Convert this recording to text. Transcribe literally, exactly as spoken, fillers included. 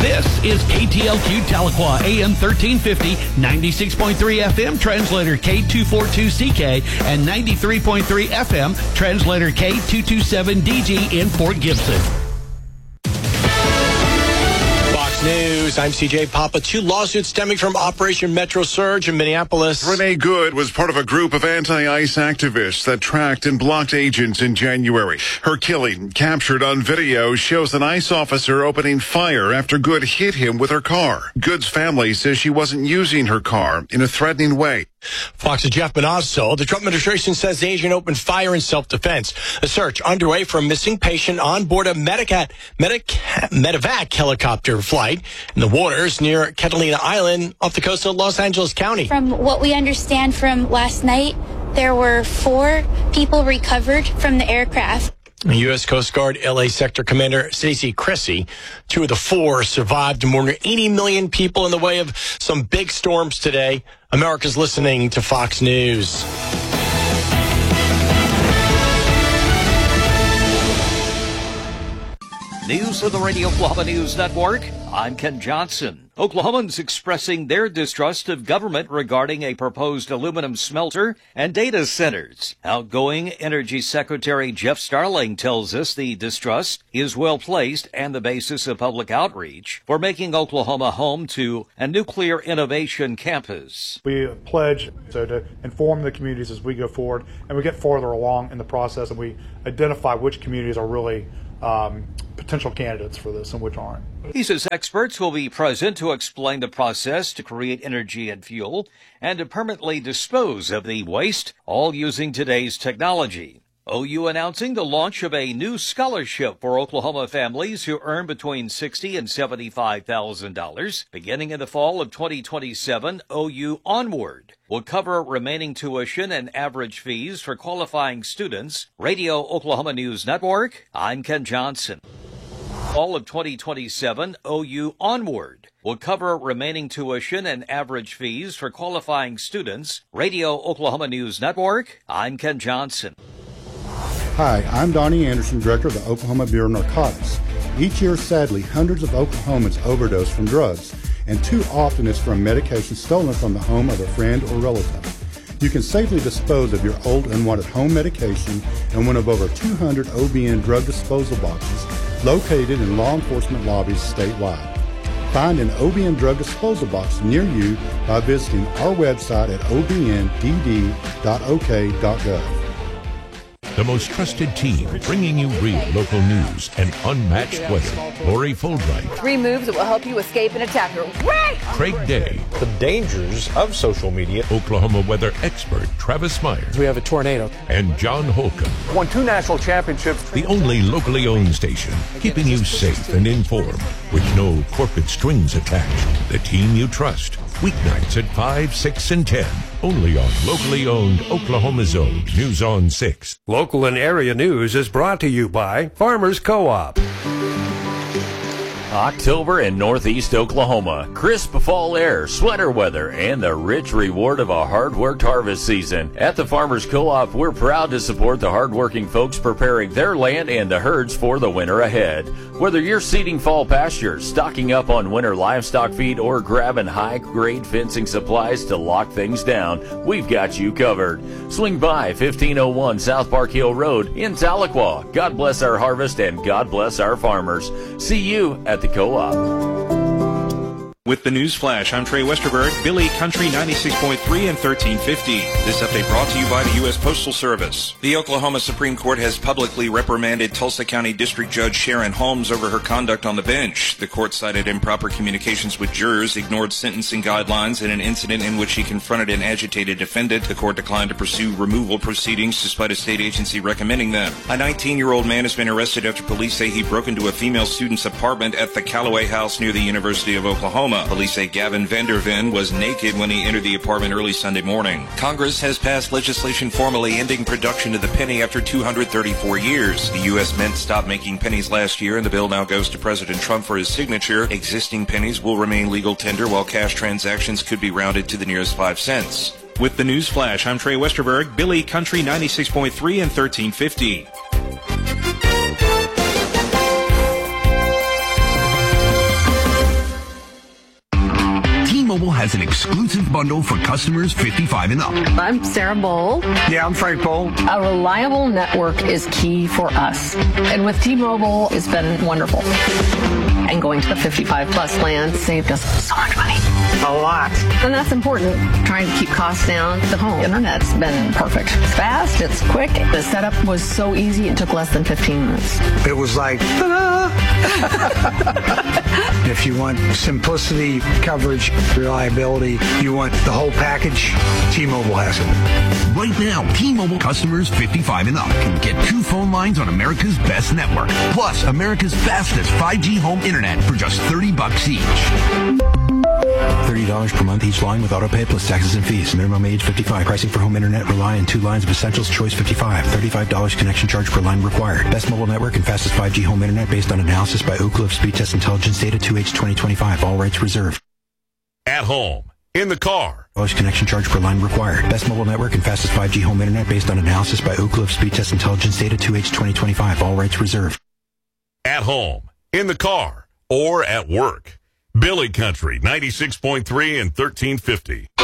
This is K T L Q Tahlequah, A M thirteen fifty, ninety-six point three F M, translator K two forty-two C K, and ninety-three point three F M, translator K two twenty-seven D G in Fort Gibson. News. I'm C J Papa. Two lawsuits stemming from Operation Metro Surge in Minneapolis. Renee Good was part of a group of anti-ICE activists that tracked and blocked agents in January. Her killing, captured on video, shows an ICE officer opening fire after Good hit him with her car. Good's family says she wasn't using her car in a threatening way. Fox's Jeff Benazzo. The Trump administration says the agent opened fire in self-defense. A search underway for a missing patient on board a Medicat, Medic, Medevac helicopter flight in the waters near Catalina Island off the coast of Los Angeles County. From what we understand from last night, there were four people recovered from the aircraft. U S Coast Guard L A Sector Commander Stacey Cressy. Two of the four survived more than eighty million people in the way of some big storms today. America's listening to Fox News. News of the Radio Oklahoma News Network. I'm Ken Johnson. Oklahomans expressing their distrust of government regarding a proposed aluminum smelter and data centers. Outgoing Energy Secretary Jeff Starling tells us the distrust is well placed and the basis of public outreach for making Oklahoma home to a nuclear innovation campus. We pledge so to inform the communities as we go forward and we get farther along in the process and we identify which communities are really um, potential candidates for this and which aren't. He says experts will be present to explain the process to create energy and fuel and to permanently dispose of the waste, all using today's technology. O U announcing the launch of a new scholarship for Oklahoma families who earn between sixty thousand dollars and seventy-five thousand dollars. Beginning in the fall of twenty twenty-seven, O U Onward will cover remaining tuition and average fees for qualifying students. Radio Oklahoma News Network, I'm Ken Johnson. Fall of twenty twenty-seven, O U Onward will cover remaining tuition and average fees for qualifying students. Radio Oklahoma News Network, I'm Ken Johnson. Hi, I'm Donnie Anderson, Director of the Oklahoma Bureau of Narcotics. Each year, sadly, hundreds of Oklahomans overdose from drugs, and too often it's from medication stolen from the home of a friend or relative. You can safely dispose of your old unwanted home medication in one of over two hundred O B N drug disposal boxes located in law enforcement lobbies statewide. Find an O B N drug disposal box near you by visiting our website at o b n d d dot o k dot gov. The most trusted team bringing you real local news and unmatched weather. Lori Fulbright. Three moves that will help you escape an attacker. Right! Craig Day. The dangers of social media. Oklahoma weather expert Travis Myers. We have a tornado. And John Holcomb. Won two national championships. The only locally owned station keeping you safe and informed with no corporate strings attached. The team you trust. Weeknights at five, six, and ten. Only on locally owned Oklahoma's own News on six. Local and area news is brought to you by Farmers Co-op. October in Northeast Oklahoma. Crisp fall air, sweater weather, and the rich reward of a hard-worked harvest season. At the Farmers Co-op, we're proud to support the hard-working folks preparing their land and the herds for the winter ahead. Whether you're seeding fall pastures, stocking up on winter livestock feed, or grabbing high-grade fencing supplies to lock things down, we've got you covered. Swing by fifteen oh one South Park Hill Road in Tahlequah. God bless our harvest and God bless our farmers. See you at the Co-op. With the News Flash, I'm Trey Westerberg, Billy Country ninety-six point three and thirteen fifty. This update brought to you by the U S Postal Service. The Oklahoma Supreme Court has publicly reprimanded Tulsa County District Judge Sharon Holmes over her conduct on the bench. The court cited improper communications with jurors, ignored sentencing guidelines, and an incident in which she confronted an agitated defendant. The court declined to pursue removal proceedings despite a state agency recommending them. A nineteen-year-old man has been arrested after police say he broke into a female student's apartment at the Callaway House near the University of Oklahoma. Police say Gavin Vanderven was naked when he entered the apartment early Sunday morning. Congress has passed legislation formally ending production of the penny after two hundred thirty-four years. The U S Mint stopped making pennies last year, and the bill now goes to President Trump for his signature. Existing pennies will remain legal tender, while cash transactions could be rounded to the nearest five cents. With the News Flash, I'm Trey Westerberg, Billy Country ninety-six point three and thirteen fifty. T-Mobile has an exclusive bundle for customers fifty-five and up. I'm Sarah Bowl. Yeah, I'm Frank Bowl. A reliable network is key for us. And with T-Mobile, it's been wonderful. And going to the fifty-five plus plan saved us so much money. A lot. And that's important. Trying to keep costs down. The home internet's been perfect. It's fast, it's quick. The setup was so easy, it took less than fifteen minutes. It was like, ta-da! If you want simplicity, coverage, reliability, you want the whole package, T-Mobile has it. Right now, T-Mobile customers fifty-five and up can get two phone lines on America's best network, plus America's fastest five G home internet for just thirty bucks each. thirty dollars per month each line with autopay plus taxes and fees. Minimum age fifty-five. Pricing for home internet rely on two lines of Essentials Choice fifty-five. thirty-five dollars connection charge per line required. Best mobile network and fastest five G home internet based on analysis by Ookla of Speed Test Intelligence Data two H twenty twenty-five. All rights reserved. At home, in the car. Connection charge per line required. Best mobile network and fastest five G home internet based on analysis by Ookla of Speed Test Intelligence Data two H twenty twenty-five. All rights reserved. At home, in the car, or at work. Billy Country, ninety-six point three and thirteen fifty.